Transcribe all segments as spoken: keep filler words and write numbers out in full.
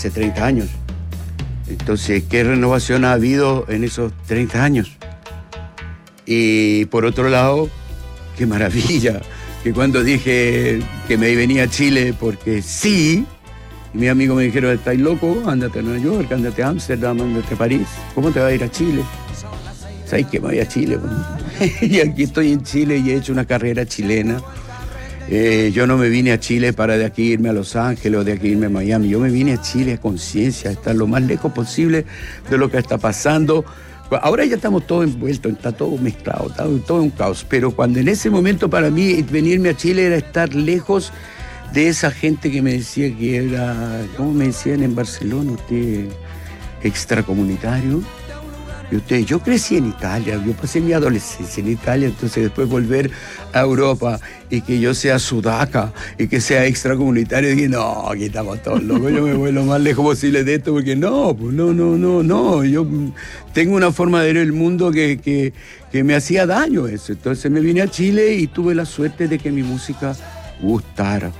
hace treinta años. Entonces, ¿qué renovación ha habido en esos treinta años? Y por otro lado, qué maravilla, que cuando dije que me venía a Chile porque sí, mis amigos me dijeron, ¿estás loco? Ándate a Nueva York, ándate a Ámsterdam, ándate a París. ¿Cómo te vas a ir a Chile? ¿Sabes que me voy a Chile? Y aquí estoy en Chile y he hecho una carrera chilena. Eh, yo no me vine a Chile para de aquí irme a Los Ángeles o de aquí irme a Miami. Yo me vine a Chile a conciencia, a estar lo más lejos posible de lo que está pasando. Ahora ya estamos todos envueltos, está todo mezclado, está todo un caos. Pero cuando en ese momento para mí venirme a Chile era estar lejos de esa gente que me decía que era, ¿cómo me decían en Barcelona? Usted extracomunitario. Y usted, yo crecí en Italia, yo pasé mi adolescencia en Italia, entonces después volver a Europa y que yo sea sudaca y que sea extracomunitario, y dije, no, aquí estamos todos locos, yo me voy lo más lejos posible de esto, porque no, pues no, no, no, no, yo tengo una forma de ver el mundo que, que, que me hacía daño eso. Entonces me vine a Chile y tuve la suerte de que mi música gustara.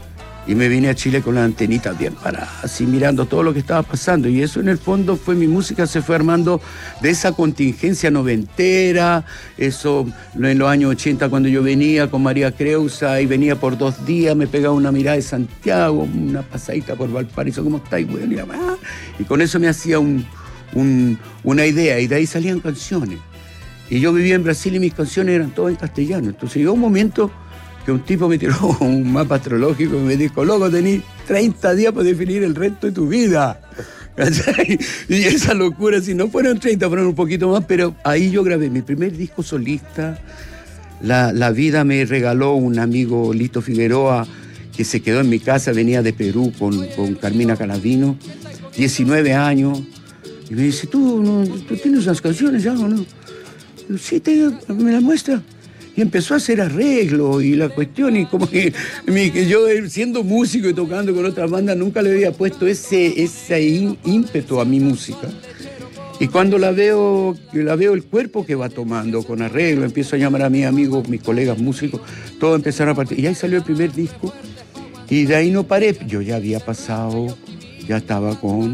Y me vine a Chile con las antenitas bien paradas, así mirando todo lo que estaba pasando. Y eso en el fondo fue, mi música se fue armando de esa contingencia noventera, eso en los años ochenta cuando yo venía con María Creusa y venía por dos días, me pegaba una mirada de Santiago, una pasadita por Valparaíso, ¿cómo estáis, güey? Y con eso me hacía un, un, una idea y de ahí salían canciones. Y yo vivía en Brasil y mis canciones eran todas en castellano. Entonces llegó un momento que un tipo me tiró un mapa astrológico y me dijo, loco, tenés treinta días para definir el resto de tu vida. ¿Cachai? Y esa locura, si no fueron treinta, fueron un poquito más, pero ahí yo grabé mi primer disco solista. La, la vida me regaló un amigo, Lito Figueroa, que se quedó en mi casa, venía de Perú con, con Carmina Calavino, diecinueve años, y me dice, ¿tú, no, ¿tú tienes unas canciones ya o no? Yo, sí, te, me las muestra. Y empezó a hacer arreglos y la cuestión, y como que, que yo siendo músico y tocando con otras bandas nunca le había puesto ese, ese ímpetu a mi música. Y cuando la veo, la veo el cuerpo que va tomando con arreglo, empiezo a llamar a mis amigos, mis colegas músicos, todos empezaron a partir. Y ahí salió el primer disco y de ahí no paré. Yo ya había pasado, ya estaba con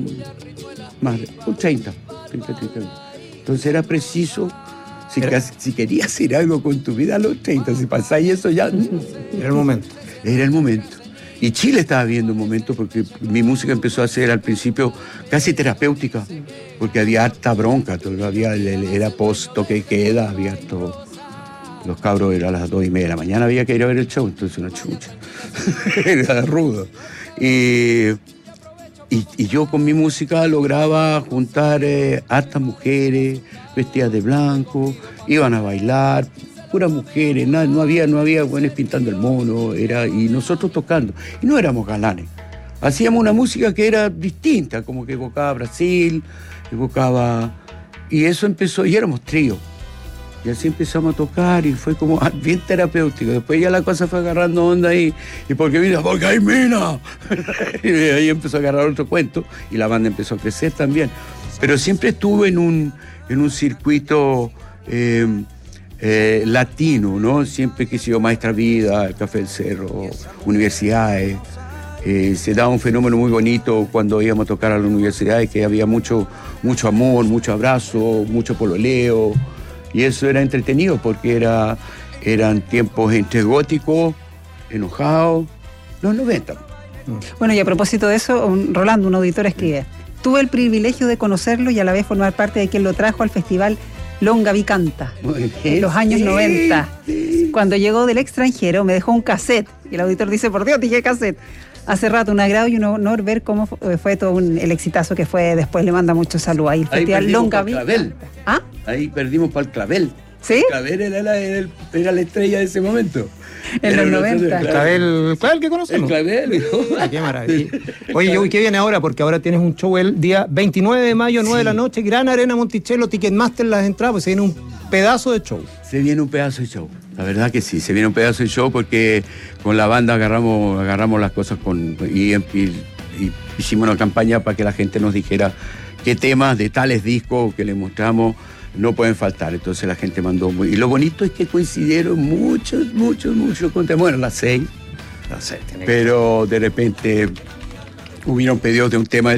más de con treinta, treinta, treinta. Entonces era preciso. Si, era, si querías hacer algo con tu vida a los treinta, si pasáis eso ya... Era el momento. Era el momento. Y Chile estaba viendo un momento porque mi música empezó a ser al principio casi terapéutica, sí, porque había harta bronca, había, era post toque de queda, había todo. Los cabros eran a las dos y media de la mañana, había que ir a ver el show, entonces una chucha. Era rudo. Y, y, y yo con mi música lograba juntar eh, hartas mujeres vestidas de blanco, iban a bailar, puras mujeres, no, no había, no había buenos pintando el mono, era, y nosotros tocando. Y no éramos galanes. Hacíamos una música que era distinta, como que evocaba Brasil, evocaba... Y eso empezó, y éramos trío. Y así empezamos a tocar y fue como bien terapéutico. Después ya la cosa fue agarrando onda ahí. ¿Y por qué vino? ¡Porque hay mina! Y ahí empezó a agarrar otro cuento y la banda empezó a crecer también. Pero siempre estuve en un, en un circuito eh, eh, latino, ¿no? Siempre que he sido Maestra Vida, el Café del Cerro, universidades. Eh, se daba un fenómeno muy bonito cuando íbamos a tocar a las universidades, que había mucho, mucho amor, mucho abrazo, mucho pololeo. Y eso era entretenido porque era, eran tiempos entre góticos, enojados, los noventa. Bueno, y a propósito de eso, un, Rolando, un auditor, escribe: tuve el privilegio de conocerlo y a la vez formar parte de quien lo trajo al festival Longaví Canta en los años noventa. Cuando llegó del extranjero me dejó un cassette y el auditor dice, por Dios, dije cassette. Hace rato, un agrado y un honor ver cómo fue todo un, el exitazo que fue después. Le manda mucho salud ahí. El ahí festival Longaví. ¿Ah? Ahí perdimos para el Clavel. ¿Sí? El Clavel era la, era, era la estrella de ese momento. En era los noventa. El Clavel, el Clavel que conocemos. El Clavel. Ay, qué maravilla. Oye, ¿y qué viene ahora? Porque ahora tienes un show el día veintinueve de mayo, nueve sí, de la noche, Gran Arena Monticello, Ticketmaster, las entradas, pues se viene un pedazo de show. Se viene un pedazo de show. La verdad que sí, se viene un pedazo de show porque con la banda agarramos, agarramos las cosas con y, y, y hicimos una campaña para que la gente nos dijera qué temas de tales discos que le mostramos no pueden faltar. Entonces la gente mandó muy... Y lo bonito es que coincidieron muchos, muchos, muchos con temas. Bueno, las seis. No sé, pero de repente hubieron pedidos de un tema